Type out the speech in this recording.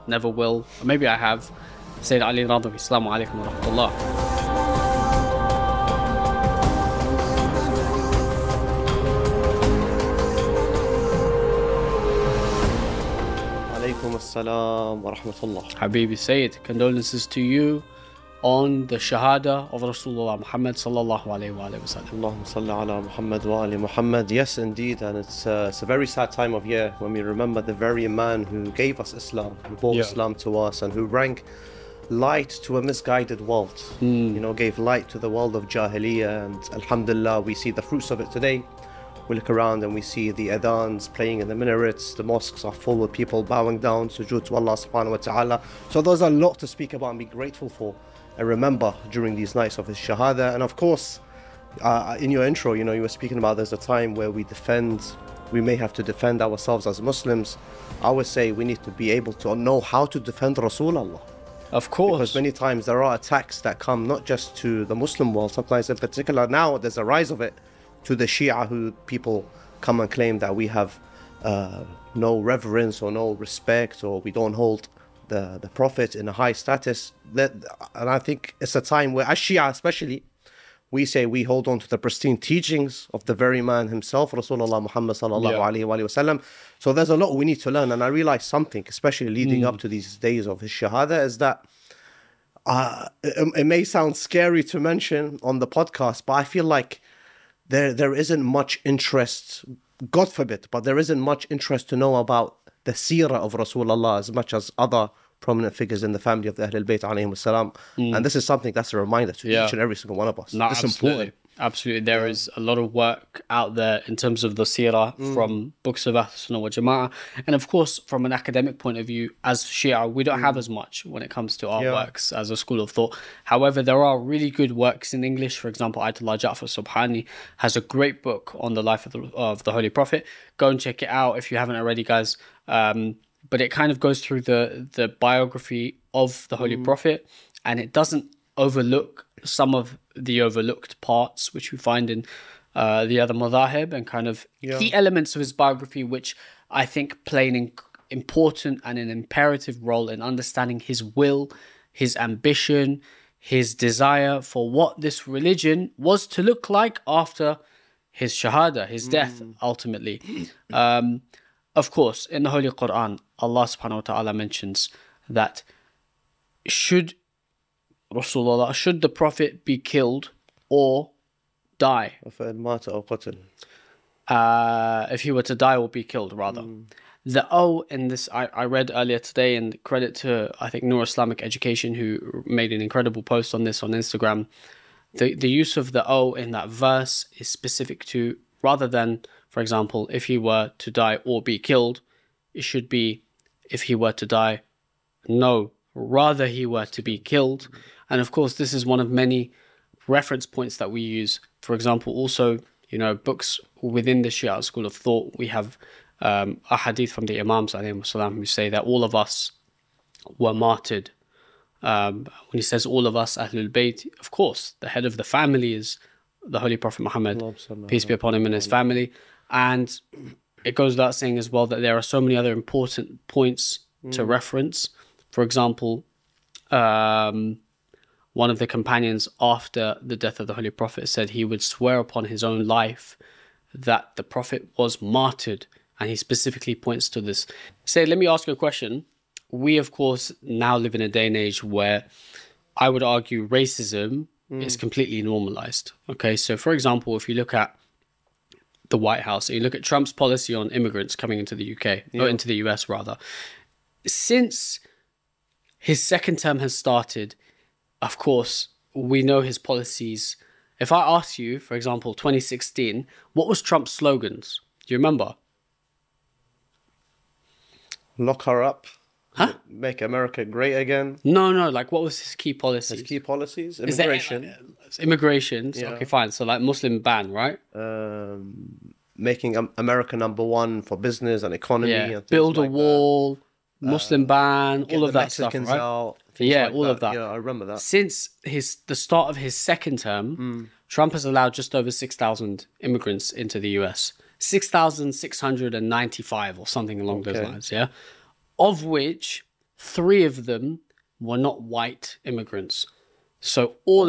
never will. Or maybe I have. Sayyid Ali Radawi. Assalamu alaikum wa rahmatullah. Assalam wa rahmatullah. Habibi Sayyid, condolences to you on the Shahada of Rasulullah Muhammad sallallahu alayhi wa sallam. Allahumma salli ala Muhammad wa ali Muhammad. Yes, indeed, and it's a very sad time of year when we remember the very man who gave us Islam, who brought Islam to us, and who rang light to a misguided world. You know, gave light to the world of Jahiliyyah, and alhamdulillah, we see the fruits of it today. We look around and we see the adhans playing in the minarets, the mosques are full with people bowing down, sujood to Allah subhanahu wa ta'ala. So there's a lot to speak about and be grateful for and remember during these nights of his shahada. And of course, in your intro, you know, you were speaking about there's a time where we may have to defend ourselves as Muslims. I would say we need to be able to know how to defend Rasulullah. Of course. Because many times there are attacks that come not just to the Muslim world, sometimes in particular now there's a rise of it, to the Shia, who people come and claim that we have no reverence or no respect, or we don't hold the Prophet in a high status. And I think it's a time where, as Shia especially, we say we hold on to the pristine teachings of the very man himself, Rasulullah Muhammad sallallahu alaihi wasallam. So there's a lot we need to learn. And I realized something, especially leading up to these days of his Shahada, is that it may sound scary to mention on the podcast, but I feel like there isn't much interest, God forbid, but there isn't much interest to know about the seerah of Rasulullah as much as other prominent figures in the family of the Ahlul Bayt alayhim salam. And this is something that's a reminder to each and every single one of us. No, it's absolutely. important. Absolutely. There is a lot of work out there in terms of the seerah from books of Ahl Sunnah wa Jama'ah. And of course, from an academic point of view, as Shia, we don't have as much when it comes to our works as a school of thought. However, there are really good works in English. For example, Ayatollah Ja'far Subhani has a great book on the life of the Holy Prophet. Go and check it out if you haven't already, guys. But it kind of goes through the biography of the Holy Prophet, and it doesn't overlook some of the overlooked parts which we find in the other madhahib, and kind of key elements of his biography which I think play an important and an imperative role in understanding his will, his ambition, his desire for what this religion was to look like after his shahada, his death ultimately. Of course, in the Holy Quran, Allah subhanahu wa ta'ala mentions that should the Prophet be killed or die, if he were to die or be killed, rather. The O in this, I read earlier today, and credit to, I think, Noor Islamic Education, who made an incredible post on this on Instagram. The use of the O in that verse is specific to, rather than, for example, if he were to die or be killed, it should be if he were to die, no, rather he were to be killed. And of course, this is one of many reference points that we use. For example, also, you know, books within the Shia school of thought, we have a hadith from the Imams alayhim salam who say that all of us were martyred. When he says all of us, Ahlul Bayt, of course, the head of the family is the Holy Prophet Muhammad, peace be upon him and his family. And it goes without saying as well that there are so many other important points to reference. For example, one of the companions after the death of the Holy Prophet said he would swear upon his own life that the Prophet was martyred. And he specifically points to this. Say, let me ask you a question. We, of course, now live in a day and age where I would argue racism is completely normalized. Okay, so for example, if you look at the White House, you look at Trump's policy on immigrants coming into the UK, or into the US rather. Since his second term has started, of course, we know his policies. If I ask you, for example, 2016, what was Trump's slogans? Do you remember? Lock her up. Huh? Make America great again. No, like what was his key policies? His key policies? Immigration. Immigration. So, okay, fine. So like Muslim ban, right? Making America number one for business and economy. Yeah. And Build like a wall, Muslim ban, all of that stuff, right? Out, yeah, all of that. Yeah, I remember that. Since the start of his second term, Trump has allowed just over 6,000 immigrants into the US. 6,695 or something along those lines, yeah? Of which 3 of them were not white immigrants. So all